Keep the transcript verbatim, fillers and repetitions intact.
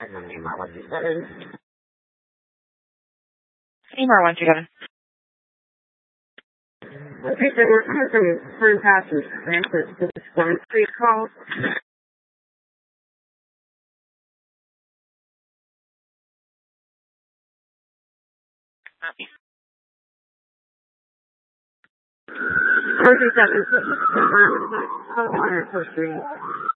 Seymour once again. Okay, so we're coming from Fern Passes. Answer to this one. Please call. First and second. First and first.